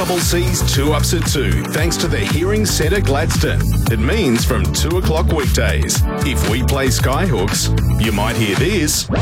3CC's 2 Ups at 2, thanks to the Hearing Centre Gladstone. It means from 2 o'clock weekdays. If we play Skyhooks, you might hear this.